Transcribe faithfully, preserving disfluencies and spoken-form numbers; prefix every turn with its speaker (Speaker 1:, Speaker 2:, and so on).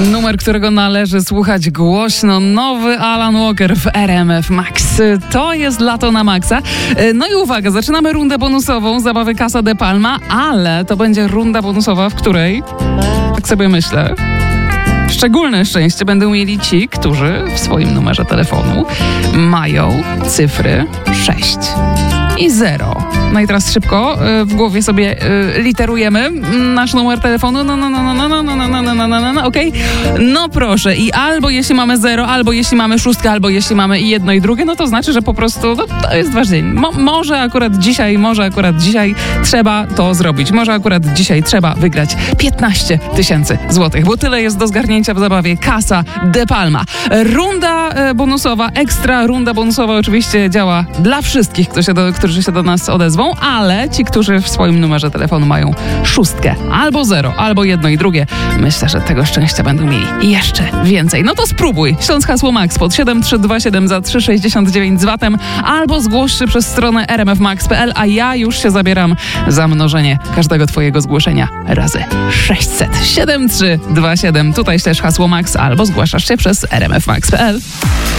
Speaker 1: Numer, którego należy słuchać głośno. Nowy Alan Walker w R M F Max. To jest lato na maksa. No i uwaga, zaczynamy rundę bonusową zabawy Casa de Palma, ale to będzie runda bonusowa, w której, tak sobie myślę, szczególne szczęście będą mieli ci, którzy w swoim numerze telefonu mają cyfry sześć i zero. No i teraz szybko y, w głowie sobie y, literujemy nasz numer telefonu. No, no, no, no, no, no, no, no, no, no, no, no, no, okej. Okay. No proszę. I albo jeśli mamy zero, albo jeśli mamy szóstkę, albo jeśli mamy i jedno i drugie, no to znaczy, że po prostu no, to jest wasz dzień. Mo- może akurat dzisiaj, może akurat dzisiaj trzeba to zrobić. Może akurat dzisiaj trzeba wygrać piętnaście tysięcy złotych, bo tyle jest do zgarnięcia w zabawie Casa de Palma. Runda e, bonusowa, ekstra runda bonusowa oczywiście działa dla wszystkich, którzy się do, którzy się do nas odezwą, ale ci, którzy w swoim numerze telefonu mają szóstkę, albo zero, albo jedno i drugie, myślę, że tego szczęścia będą mieli jeszcze więcej. No to spróbuj. Śląsk hasło Max pod siedem trzy dwa siedem za trzy sześćdziesiąt dziewięć z vatem, albo zgłoś się przez stronę r m f max kropka p l, a ja już się zabieram za mnożenie każdego twojego zgłoszenia razy sześćset. siedem trzy dwa siedem. Tutaj też hasło Max, albo zgłaszasz się przez r m f max kropka p l.